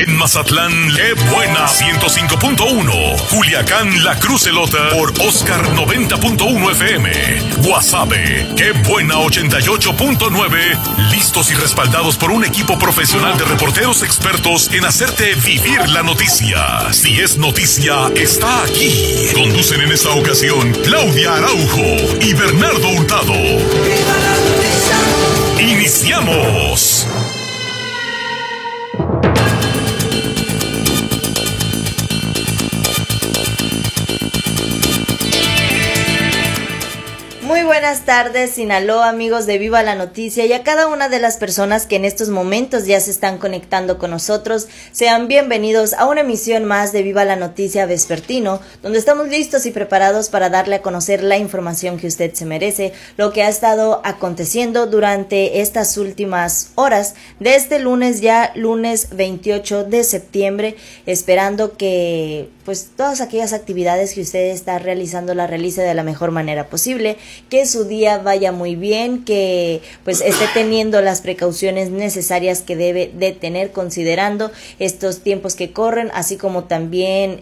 En Mazatlán, qué buena 105.1. Culiacán, La Cruz Elota por Oscar 90.1 FM. Guasave, qué buena 88.9. Listos y respaldados por un equipo profesional de reporteros expertos en hacerte vivir la noticia. Si es noticia, está aquí. Conducen en esta ocasión Claudia Araujo y Bernardo Hurtado. ¡Iniciamos! Muy buenas tardes, Sinaloa, amigos de Viva la Noticia, y a cada una de las personas que en estos momentos ya se están conectando con nosotros. Sean bienvenidos a una emisión más de Viva la Noticia Vespertino, donde estamos listos y preparados para darle a conocer la información que usted se merece, lo que ha estado aconteciendo durante estas últimas horas, de este lunes 28 de septiembre, esperando que pues todas aquellas actividades que usted está realizando las realice de la mejor manera posible, que su día vaya muy bien, que pues esté teniendo las precauciones necesarias que debe de tener considerando estos tiempos que corren, así como también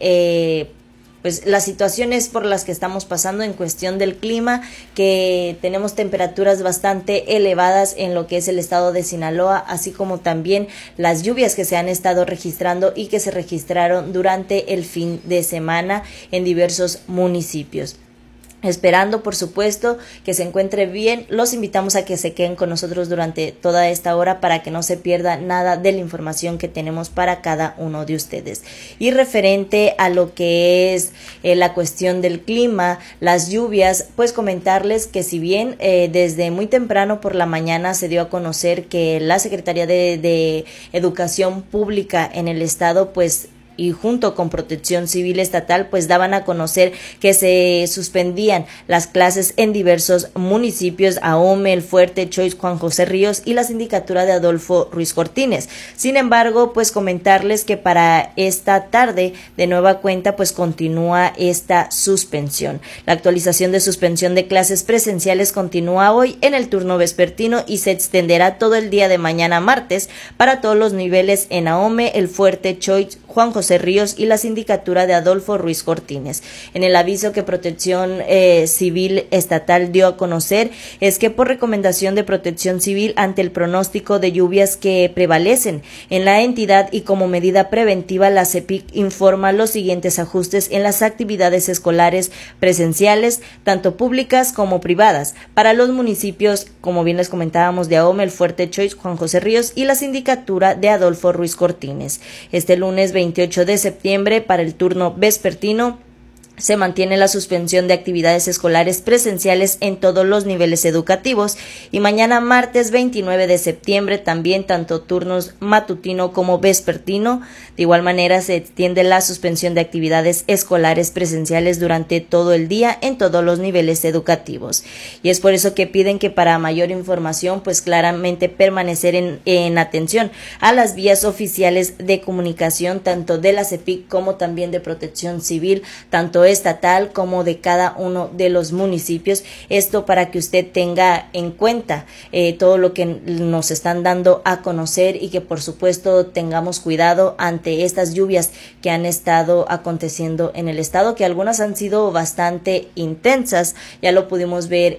pues las situaciones por las que estamos pasando en cuestión del clima, que tenemos temperaturas bastante elevadas en lo que es el estado de Sinaloa, así como también las lluvias que se han estado registrando y que se registraron durante el fin de semana en diversos municipios. Esperando, por supuesto, que se encuentre bien, los invitamos a que se queden con nosotros durante toda esta hora para que no se pierda nada de la información que tenemos para cada uno de ustedes. Y referente a lo que es la cuestión del clima, las lluvias, pues comentarles que si bien desde muy temprano por la mañana se dio a conocer que la Secretaría de Educación Pública en el estado, pues y junto con Protección Civil Estatal, pues daban a conocer que se suspendían las clases en diversos municipios: Ahome, El Fuerte, Choix, Juan José Ríos y la sindicatura de Adolfo Ruiz Cortines. Sin embargo, pues comentarles que para esta tarde de nueva cuenta pues continúa esta suspensión. La actualización de suspensión de clases presenciales continúa hoy en el turno vespertino y se extenderá todo el día de mañana martes para todos los niveles en Ahome, El Fuerte, Choix, Juan José Ríos y la sindicatura de Adolfo Ruiz Cortines. En el aviso que Protección Civil Estatal dio a conocer es que por recomendación de Protección Civil ante el pronóstico de lluvias que prevalecen en la entidad y como medida preventiva, la CEPIC informa los siguientes ajustes en las actividades escolares presenciales, tanto públicas como privadas, para los municipios, como bien les comentábamos, de Ahome, El Fuerte, Choix, Juan José Ríos y la sindicatura de Adolfo Ruiz Cortines. Este lunes 28 de septiembre, para el turno vespertino, se mantiene la suspensión de actividades escolares presenciales en todos los niveles educativos, y mañana martes 29 de septiembre también tanto turnos matutino como vespertino. De igual manera se extiende la suspensión de actividades escolares presenciales durante todo el día en todos los niveles educativos. Y es por eso que piden que para mayor información pues claramente permanecer en atención a las vías oficiales de comunicación tanto de la CEPIC como también de Protección Civil, tanto estatal como de cada uno de los municipios. Esto para que usted tenga en cuenta todo lo que nos están dando a conocer, y que por supuesto tengamos cuidado ante estas lluvias que han estado aconteciendo en el estado, que algunas han sido bastante intensas. Ya lo pudimos ver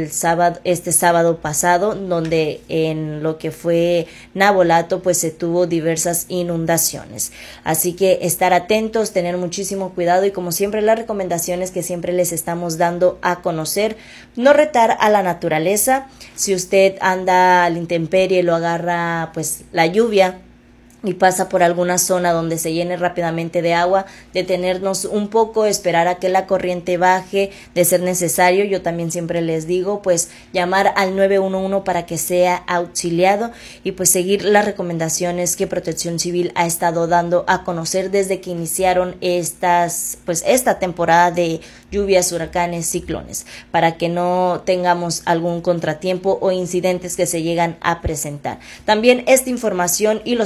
este sábado pasado, donde en lo que fue Navolato pues se tuvo diversas inundaciones. Así que estar atentos, tener muchísimo cuidado, y como siempre la recomendaciones que siempre les estamos dando a conocer: no retar a la naturaleza. Si usted anda a la intemperie, lo agarra pues la lluvia y pasa por alguna zona donde se llene rápidamente de agua, detenernos un poco, esperar a que la corriente baje, de ser necesario. Yo también siempre les digo, pues llamar al 911 para que sea auxiliado, y pues seguir las recomendaciones que Protección Civil ha estado dando a conocer desde que iniciaron esta temporada de lluvias, huracanes, ciclones, para que no tengamos algún contratiempo o incidentes que se llegan a presentar. También esta información y los avisos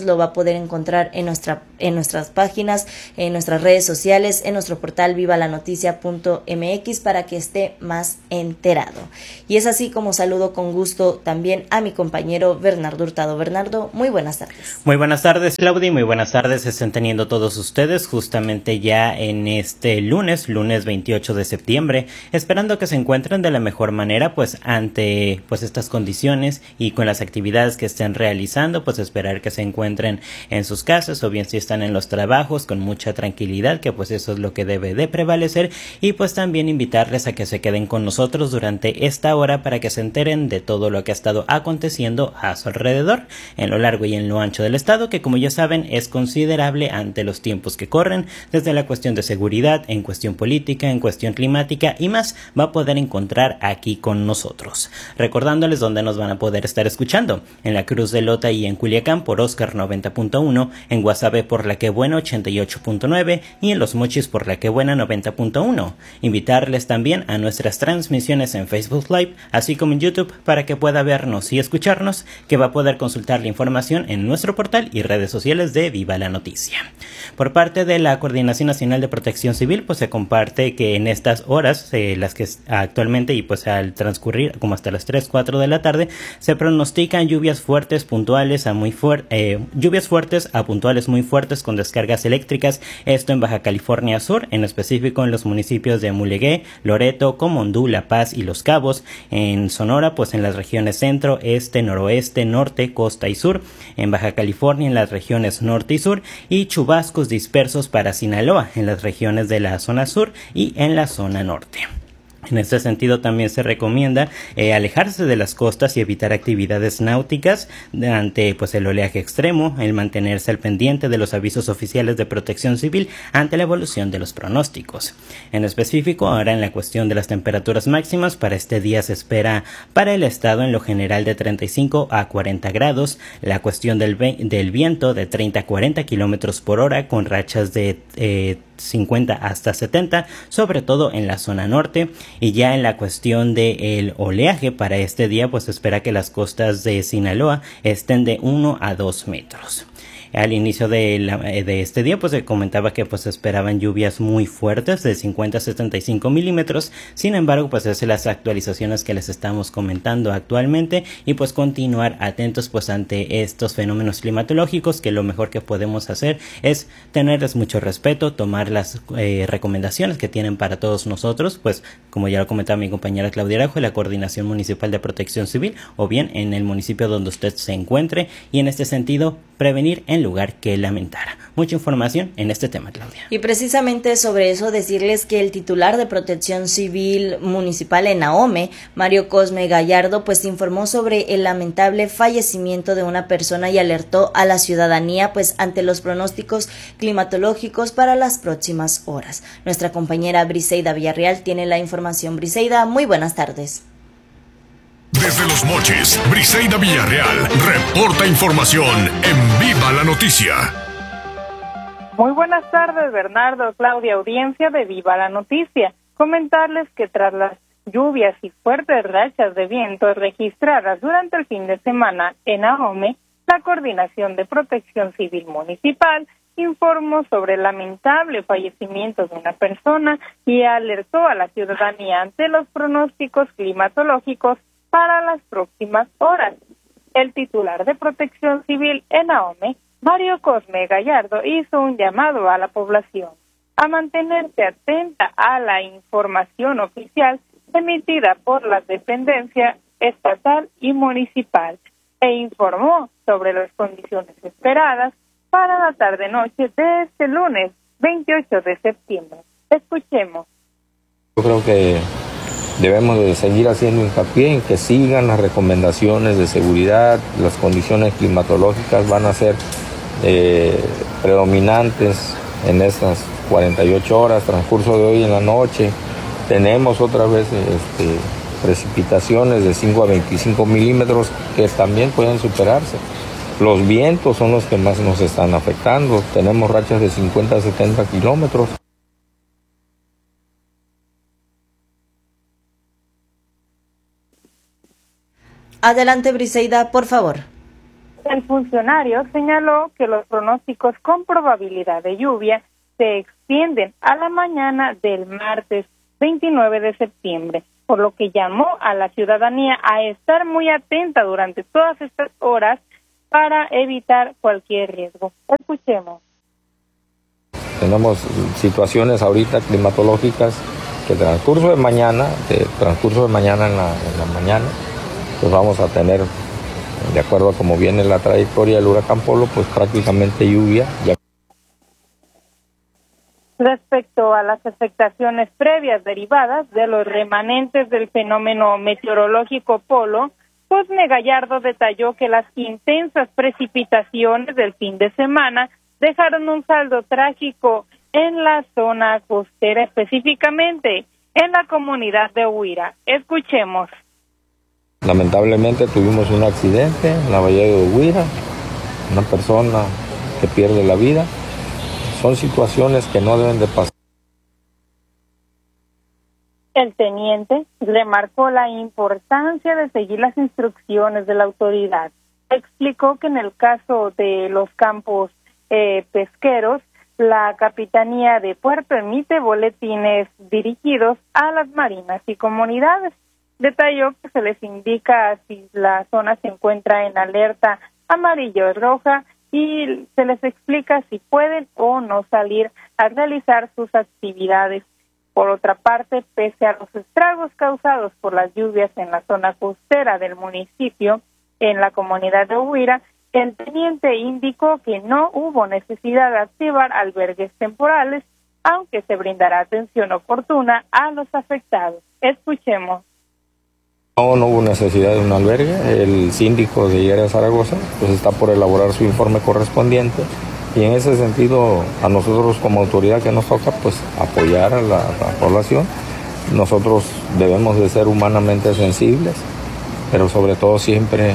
lo va a poder encontrar en nuestras páginas, en nuestras redes sociales, en nuestro portal vivalanoticia.mx para que esté más enterado. Y es así como saludo con gusto también a mi compañero Bernardo Hurtado. Bernardo, muy buenas tardes. Muy buenas tardes, Claudia, y muy buenas tardes estén teniendo todos ustedes justamente ya en este lunes 28 de septiembre, esperando que se encuentren de la mejor manera, pues ante pues estas condiciones y con las actividades que estén realizando, pues esperar que se encuentren en sus casas o bien si están en los trabajos con mucha tranquilidad, que pues eso es lo que debe de prevalecer, y pues también invitarles a que se queden con nosotros durante esta hora para que se enteren de todo lo que ha estado aconteciendo a su alrededor, en lo largo y en lo ancho del estado, que como ya saben es considerable ante los tiempos que corren, desde la cuestión de seguridad, en cuestión política, en cuestión climática y más, va a poder encontrar aquí con nosotros. Recordándoles dónde nos van a poder estar escuchando: en la Cruz de Lota y en Culiacán por Oscar 90.1, en Guasave por La Que Buena 88.9 y en Los Mochis por La Que Buena 90.1. Invitarles también a nuestras transmisiones en Facebook Live, así como en YouTube, para que pueda vernos y escucharnos, que va a poder consultar la información en nuestro portal y redes sociales de Viva la Noticia. Por parte de la Coordinación Nacional de Protección Civil, pues se comparte que en estas horas, las que actualmente y pues al transcurrir como hasta las 3-4 de la tarde, se pronostican lluvias fuertes puntuales a puntuales muy fuertes con descargas eléctricas, esto en Baja California Sur, en específico en los municipios de Mulegé, Loreto, Comondú, La Paz y Los Cabos. En Sonora, pues en las regiones centro, este, noroeste, norte, costa y sur. En Baja California en las regiones norte y sur, y chubascos dispersos para Sinaloa en las regiones de la zona sur y en la zona norte. En este sentido también se recomienda alejarse de las costas y evitar actividades náuticas ante pues el oleaje extremo, el mantenerse al pendiente de los avisos oficiales de protección civil ante la evolución de los pronósticos. En específico, ahora en la cuestión de las temperaturas máximas, para este día se espera para el estado en lo general de 35 a 40 grados, la cuestión del viento de 30 a 40 kilómetros por hora con rachas de 50 hasta 70, sobre todo en la zona norte. Y ya en la cuestión del oleaje, para este día pues se espera que las costas de Sinaloa estén de 1 a 2 metros. Al inicio de este día pues se comentaba que pues esperaban lluvias muy fuertes de 50 a 75 milímetros. Sin embargo, pues es las actualizaciones que les estamos comentando actualmente, y pues continuar atentos pues ante estos fenómenos climatológicos, que lo mejor que podemos hacer es tenerles mucho respeto, tomar las recomendaciones que tienen para todos nosotros, pues como ya lo comentaba mi compañera Claudia Araujo, la Coordinación Municipal de Protección Civil, o bien en el municipio donde usted se encuentre, y en este sentido prevenir en lugar que lamentar. Mucha información en este tema, Claudia. Y precisamente sobre eso decirles que el titular de Protección Civil Municipal en Ahome, Mario Cosme Gallardo, pues informó sobre el lamentable fallecimiento de una persona y alertó a la ciudadanía pues ante los pronósticos climatológicos para las próximas horas. Nuestra compañera Briseida Villarreal tiene la información. Briseida, muy buenas tardes. Desde Los Mochis, Briseida Villarreal reporta información en Viva la Noticia. Muy buenas tardes, Bernardo, Claudia, audiencia de Viva la Noticia. Comentarles que tras las lluvias y fuertes rachas de viento registradas durante el fin de semana en Ahome, la Coordinación de Protección Civil Municipal informó sobre el lamentable fallecimiento de una persona y alertó a la ciudadanía ante los pronósticos climatológicos para las próximas horas. El titular de Protección Civil en Ahome, Mario Cosme Gallardo, hizo un llamado a la población a mantenerse atenta a la información oficial emitida por la dependencia estatal y municipal, e informó sobre las condiciones esperadas para la tarde-noche de este lunes 28 de septiembre. Escuchemos. Yo creo que debemos de seguir haciendo hincapié en que sigan las recomendaciones de seguridad. Las condiciones climatológicas van a ser predominantes en estas 48 horas, transcurso de hoy en la noche. Tenemos otra vez precipitaciones de 5 a 25 milímetros que también pueden superarse. Los vientos son los que más nos están afectando. Tenemos rachas de 50 a 70 kilómetros. Adelante, Briseida, por favor. El funcionario señaló que los pronósticos con probabilidad de lluvia se extienden a la mañana del martes 29 de septiembre, por lo que llamó a la ciudadanía a estar muy atenta durante todas estas horas para evitar cualquier riesgo. Escuchemos. Tenemos situaciones ahorita climatológicas que transcurso de mañana en la mañana, pues vamos a tener, de acuerdo a cómo viene la trayectoria del huracán Polo, pues prácticamente lluvia. Respecto a las afectaciones previas derivadas de los remanentes del fenómeno meteorológico Polo, Cosme Gallardo detalló que las intensas precipitaciones del fin de semana dejaron un saldo trágico en la zona costera, específicamente en la comunidad de Huira. Escuchemos. Lamentablemente tuvimos un accidente en la bahía de Huira, una persona que pierde la vida. Son situaciones que no deben de pasar. El teniente remarcó la importancia de seguir las instrucciones de la autoridad. Explicó que en el caso de los campos pesqueros, la Capitanía de Puerto emite boletines dirigidos a las marinas y comunidades. Detalló que se les indica si la zona se encuentra en alerta amarilla o roja y se les explica si pueden o no salir a realizar sus actividades. Por otra parte, pese a los estragos causados por las lluvias en la zona costera del municipio, en la comunidad de Huira, el teniente indicó que no hubo necesidad de activar albergues temporales, aunque se brindará atención oportuna a los afectados. Escuchemos. No hubo necesidad de un albergue. El síndico de Higuera de Zaragoza pues está por elaborar su informe correspondiente y en ese sentido a nosotros como autoridad que nos toca pues apoyar a la población. Nosotros debemos de ser humanamente sensibles, pero sobre todo siempre.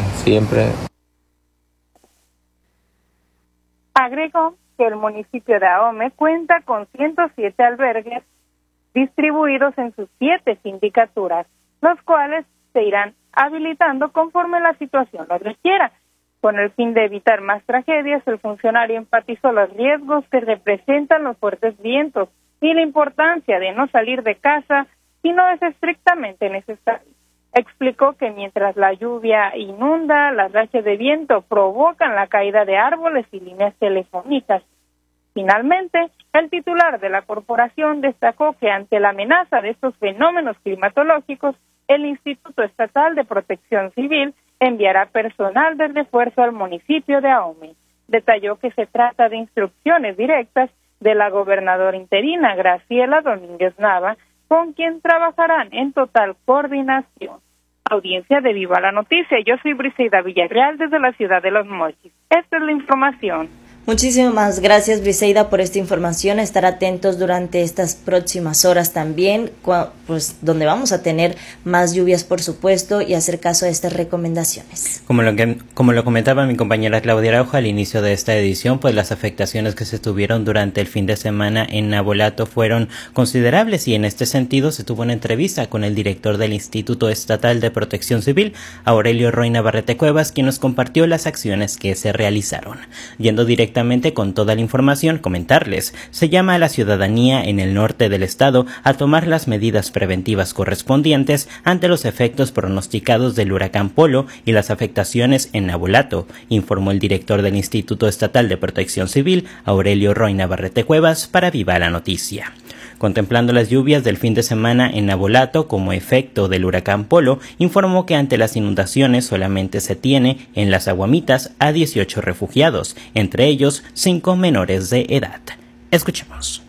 Agregó que el municipio de Ahome cuenta con 107 albergues distribuidos en sus 7 sindicaturas, los cuales se irán habilitando conforme la situación lo requiera. Con el fin de evitar más tragedias, el funcionario enfatizó los riesgos que representan los fuertes vientos y la importancia de no salir de casa si no es estrictamente necesario. Explicó que mientras la lluvia inunda, las rachas de viento provocan la caída de árboles y líneas telefónicas. Finalmente, el titular de la corporación destacó que ante la amenaza de estos fenómenos climatológicos, el Instituto Estatal de Protección Civil enviará personal de refuerzo al municipio de Ahome. Detalló que se trata de instrucciones directas de la gobernadora interina Graciela Domínguez Nava, con quien trabajarán en total coordinación. Audiencia de Viva la Noticia, yo soy Briseida Villarreal desde la ciudad de Los Mochis. Esta es la información. Muchísimas gracias, Briseida, por esta información. Estar atentos durante estas próximas horas también, pues donde vamos a tener más lluvias, por supuesto, y hacer caso a estas recomendaciones. Como lo comentaba mi compañera Claudia Araujo al inicio de esta edición, pues las afectaciones que se tuvieron durante el fin de semana en Navolato fueron considerables y en este sentido se tuvo una entrevista con el director del Instituto Estatal de Protección Civil, Aurelio Roy Navarrete Cuevas, quien nos compartió las acciones que se realizaron. Yendo directamente con toda la información, comentarles, se llama a la ciudadanía en el norte del estado a tomar las medidas preventivas correspondientes ante los efectos pronosticados del huracán Polo y las afectaciones en Navolato, informó el director del Instituto Estatal de Protección Civil, Aurelio Roy Navarrete Cuevas, para Viva la Noticia. Contemplando las lluvias del fin de semana en Navolato como efecto del huracán Polo, informó que ante las inundaciones solamente se tiene en las Aguamitas a 18 refugiados, entre ellos 5 menores de edad. Escuchemos.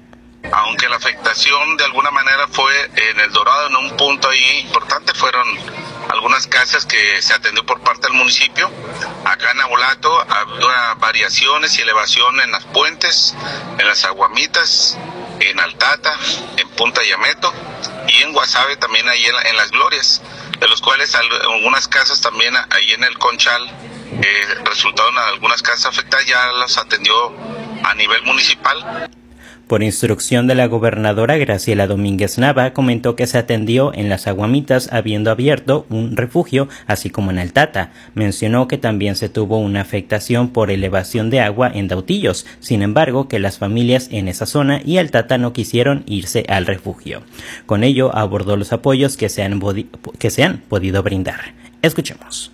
Aunque la afectación de alguna manera fue en El Dorado, en un punto ahí importante, fueron algunas casas que se atendió por parte del municipio. Acá en Navolato había variaciones y elevación en las puentes, en las Aguamitas, en Altata, en Punta Yameto y en Guasave también ahí en Las Glorias, de los cuales algunas casas también ahí en el Conchal resultaron algunas casas afectadas, ya las atendió a nivel municipal. Por instrucción de la gobernadora Graciela Domínguez Nava, comentó que se atendió en Las Aguamitas habiendo abierto un refugio, así como en Altata. Mencionó que también se tuvo una afectación por elevación de agua en Dautillos, sin embargo que las familias en esa zona y Altata no quisieron irse al refugio. Con ello abordó los apoyos que se han podido brindar. Escuchemos.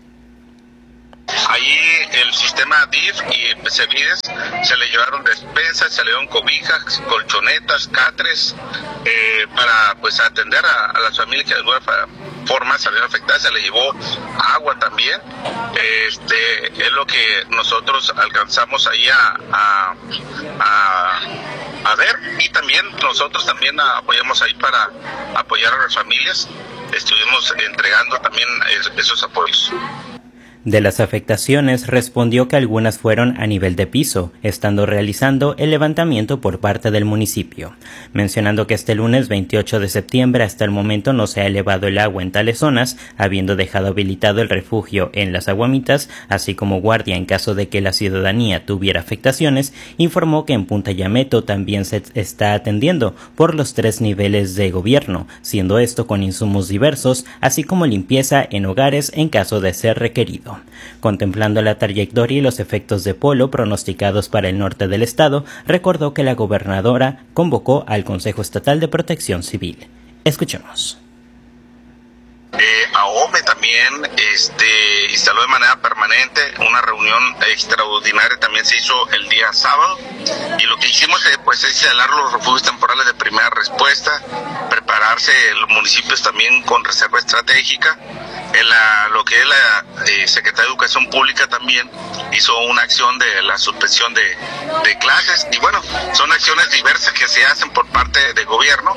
Allí el sistema DIF y Becerrides se le llevaron despensas, se le dieron cobijas, colchonetas, catres, para pues atender a las familias que de alguna forma se habían afectado. Se le llevó agua también. Es lo que nosotros alcanzamos ahí a ver, y también nosotros también apoyamos ahí para apoyar a las familias. Estuvimos entregando también esos apoyos. De las afectaciones, respondió que algunas fueron a nivel de piso, estando realizando el levantamiento por parte del municipio, mencionando que este lunes 28 de septiembre hasta el momento no se ha elevado el agua en tales zonas, habiendo dejado habilitado el refugio en Las Aguamitas, así como guardia en caso de que la ciudadanía tuviera afectaciones. Informó que en Punta Yameto también se está atendiendo por los 3 niveles de gobierno, siendo esto con insumos diversos, así como limpieza en hogares en caso de ser requerido. Contemplando la trayectoria y los efectos de polo pronosticados para el norte del estado, recordó que la gobernadora convocó al Consejo Estatal de Protección Civil. Escuchemos. AOME también instaló de manera permanente una reunión extraordinaria, también se hizo el día sábado, y lo que hicimos pues es instalar los refugios temporales de primera respuesta, prepararse los municipios también con reserva estratégica. Lo que es la Secretaría de Educación Pública también hizo una acción de la suspensión de clases, y bueno, son acciones diversas que se hacen por parte del gobierno.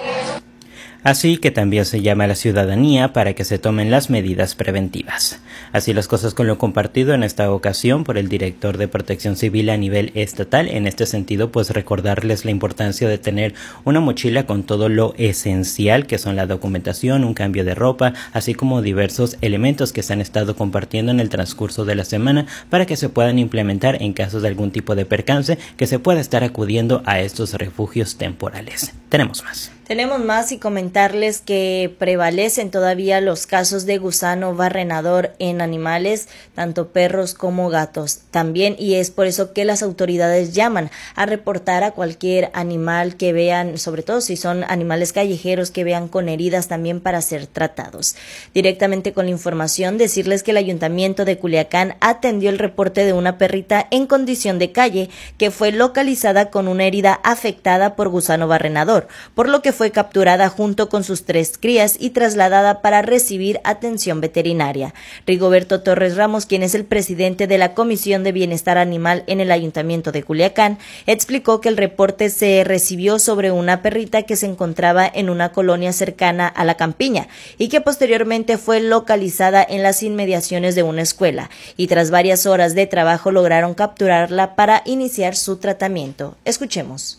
Así que también se llama a la ciudadanía para que se tomen las medidas preventivas. Así las cosas con lo compartido en esta ocasión por el director de Protección Civil a nivel estatal. En este sentido, pues recordarles la importancia de tener una mochila con todo lo esencial que son la documentación, un cambio de ropa, así como diversos elementos que se han estado compartiendo en el transcurso de la semana para que se puedan implementar en caso de algún tipo de percance que se pueda estar acudiendo a estos refugios temporales. Tenemos más y comentarles que prevalecen todavía los casos de gusano barrenador en animales, tanto perros como gatos también, y es por eso que las autoridades llaman a reportar a cualquier animal que vean, sobre todo si son animales callejeros que vean con heridas también para ser tratados. Directamente con la información, decirles que el Ayuntamiento de Culiacán atendió el reporte de una perrita en condición de calle que fue localizada con una herida afectada por gusano barrenador, por lo que fue capturada junto con sus 3 crías y trasladada para recibir atención veterinaria. Rigoberto Torres Ramos, quien es el presidente de la Comisión de Bienestar Animal en el Ayuntamiento de Culiacán, explicó que el reporte se recibió sobre una perrita que se encontraba en una colonia cercana a la campiña y que posteriormente fue localizada en las inmediaciones de una escuela, y tras varias horas de trabajo lograron capturarla para iniciar su tratamiento. Escuchemos.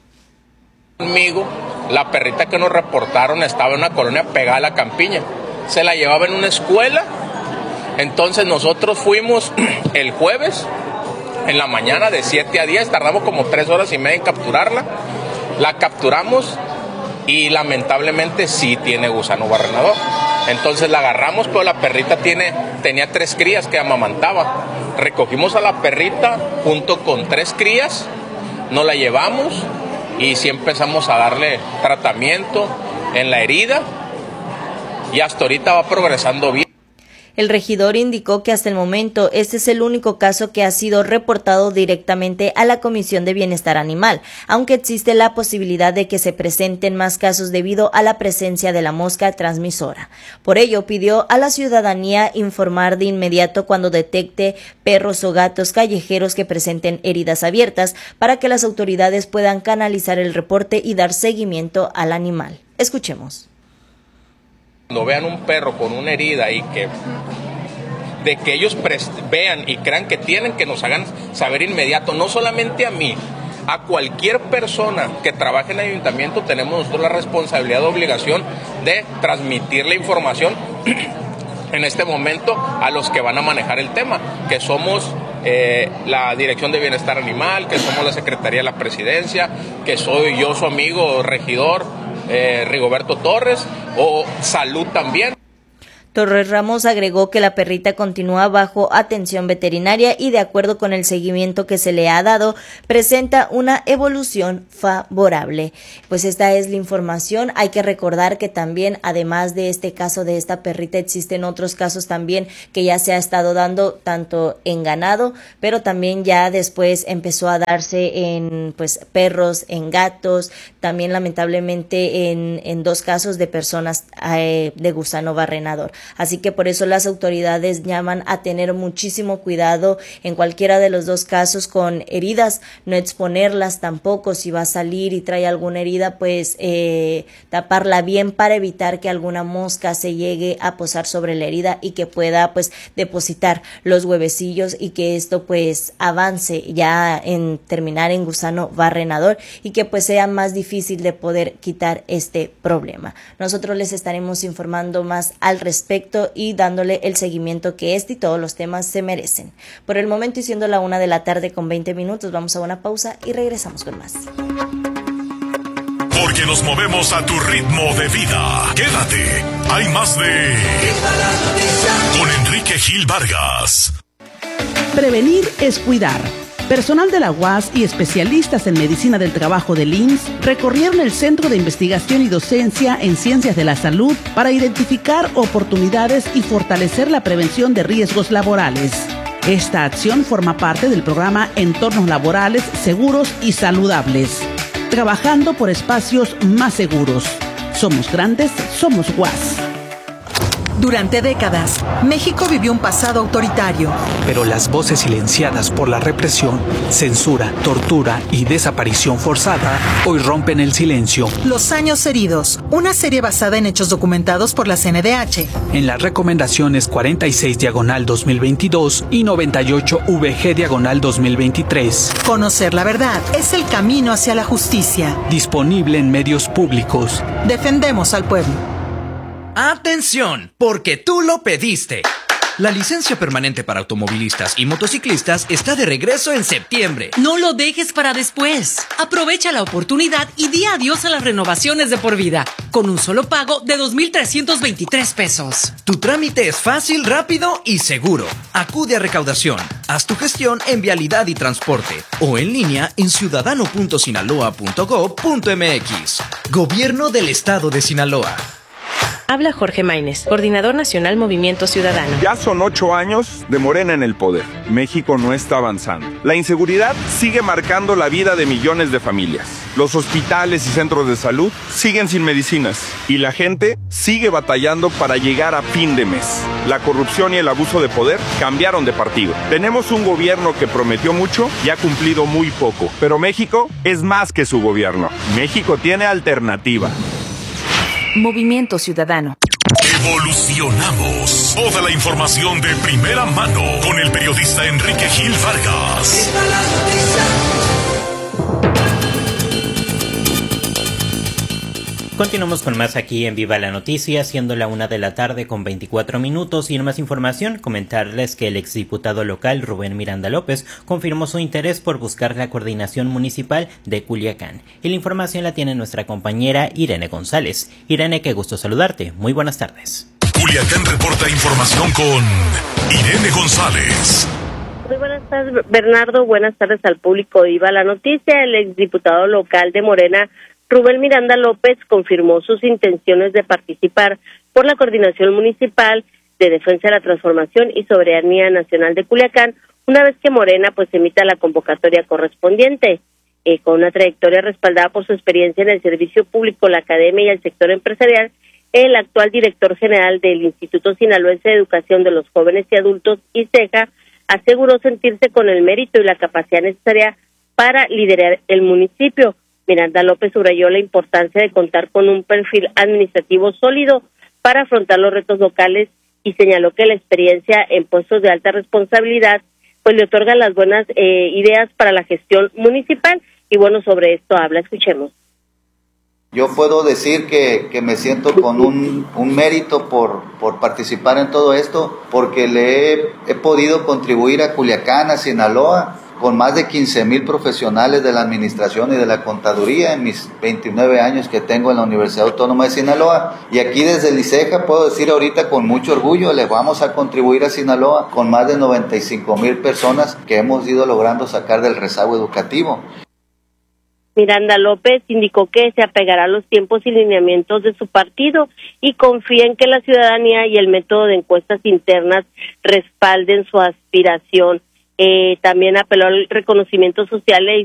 Conmigo, la perrita que nos reportaron estaba en una colonia pegada a la campiña, se la llevaba en una escuela. Entonces nosotros fuimos el jueves en la mañana de 7 a 10, tardamos como 3 horas y media en capturarla. La capturamos y lamentablemente sí tiene gusano barrenador. Entonces la agarramos, pero la perrita tenía 3 crías que amamantaba. Recogimos a la perrita junto con 3 crías, nos la llevamos y sí empezamos a darle tratamiento en la herida y hasta ahorita va progresando bien. El regidor indicó que hasta el momento este es el único caso que ha sido reportado directamente a la Comisión de Bienestar Animal, aunque existe la posibilidad de que se presenten más casos debido a la presencia de la mosca transmisora. Por ello, pidió a la ciudadanía informar de inmediato cuando detecte perros o gatos callejeros que presenten heridas abiertas para que las autoridades puedan canalizar el reporte y dar seguimiento al animal. Escuchemos. Cuando vean un perro con una herida y que ellos vean y crean que tienen, que nos hagan saber inmediato, no solamente a mí, a cualquier persona que trabaje en el ayuntamiento. Tenemos nosotros la responsabilidad o obligación de transmitir la información en este momento a los que van a manejar el tema, que somos la Dirección de Bienestar Animal, que somos la Secretaría de la Presidencia, que soy yo su amigo regidor Rigoberto Torres, o Salud también. Torres Ramos agregó que la perrita continúa bajo atención veterinaria y de acuerdo con el seguimiento que se le ha dado, presenta una evolución favorable. Pues esta es la información. Hay que recordar que también, además de este caso de esta perrita, existen otros casos también que ya se ha estado dando tanto en ganado, pero también ya después empezó a darse en pues perros, en gatos, también lamentablemente en 2 casos de personas de gusano barrenador. Así que por eso las autoridades llaman a tener muchísimo cuidado en cualquiera de los 2 casos con heridas, no exponerlas tampoco. Si va a salir y trae alguna herida, pues taparla bien para evitar que alguna mosca se llegue a posar sobre la herida y que pueda pues depositar los huevecillos y que esto pues avance ya en terminar en gusano barrenador y que pues sea más difícil de poder quitar este problema. Nosotros les estaremos informando más al respecto y dándole el seguimiento que este y todos los temas se merecen. Por el momento, y siendo la 1:20 p.m, vamos a una pausa y regresamos con más. Porque nos movemos a tu ritmo de vida. Quédate, hay más de con Enrique Gil Vargas. Prevenir es cuidar. Personal de la UAS y especialistas en medicina del trabajo del IMSS recorrieron el Centro de Investigación y Docencia en Ciencias de la Salud para identificar oportunidades y fortalecer la prevención de riesgos laborales. Esta acción forma parte del programa Entornos Laborales Seguros y Saludables, trabajando por espacios más seguros. Somos grandes, somos UAS. Durante décadas, México vivió un pasado autoritario. Pero las voces silenciadas por la represión, censura, tortura y desaparición forzada hoy rompen el silencio. Los años heridos, una serie basada en hechos documentados por la CNDH. En las recomendaciones 46/2022 y 98/VG/2023. Conocer la verdad es el camino hacia la justicia. Disponible en medios públicos. Defendemos al pueblo. ¡Atención! Porque tú lo pediste. La licencia permanente para automovilistas y motociclistas está de regreso en septiembre. No lo dejes para después. Aprovecha la oportunidad y di adiós a las renovaciones de por vida, con un solo pago de 2,323 pesos. Tu trámite es fácil, rápido y seguro. Acude a recaudación. Haz tu gestión en Vialidad y Transporte o en línea en ciudadano.sinaloa.gov.mx. Gobierno del Estado de Sinaloa. Habla Jorge Maínez, Coordinador Nacional Movimiento Ciudadano. Ya son 8 años de Morena en el poder. México no está avanzando. La inseguridad sigue marcando la vida de millones de familias. Los hospitales y centros de salud siguen sin medicinas. Y la gente sigue batallando para llegar a fin de mes. La corrupción y el abuso de poder cambiaron de partido. Tenemos un gobierno que prometió mucho y ha cumplido muy poco. Pero México es más que su gobierno. México tiene alternativa. Movimiento Ciudadano. Evolucionamos. Toda la información de primera mano con el periodista Enrique Gil Vargas. Continuamos con más aquí en Viva la Noticia, siendo la 1:24 p.m. y en más información, comentarles que el exdiputado local Rubén Miranda López confirmó su interés por buscar la coordinación municipal de Culiacán. Y la información la tiene nuestra compañera Irene González. Irene, qué gusto saludarte. Muy buenas tardes. Culiacán reporta información con Irene González. Muy buenas tardes, Bernardo. Buenas tardes al público de Viva la Noticia. El exdiputado local de Morena, Rubén Miranda López, confirmó sus intenciones de participar por la Coordinación Municipal de Defensa de la Transformación y Soberanía Nacional de Culiacán, una vez que Morena emita la convocatoria correspondiente. Con una trayectoria respaldada por su experiencia en el servicio público, la academia y el sector empresarial, el actual director general del Instituto Sinaloense de Educación de los Jóvenes y Adultos, ISEJA, aseguró sentirse con el mérito y la capacidad necesaria para liderar el municipio. Miranda López subrayó la importancia de contar con un perfil administrativo sólido para afrontar los retos locales y señaló que la experiencia en puestos de alta responsabilidad pues le otorga las buenas ideas para la gestión municipal. Y bueno, sobre esto habla, escuchemos. Yo puedo decir que me siento con un mérito por participar en todo esto, porque he podido contribuir a Culiacán, a Sinaloa, con más de 15,000 profesionales de la administración y de la contaduría en mis 29 años que tengo en la Universidad Autónoma de Sinaloa. Y aquí desde el ICEJA puedo decir ahorita con mucho orgullo, le vamos a contribuir a Sinaloa con más de 95,000 personas que hemos ido logrando sacar del rezago educativo. Miranda López indicó que se apegará a los tiempos y lineamientos de su partido y confía en que la ciudadanía y el método de encuestas internas respalden su aspiración. También apeló al reconocimiento social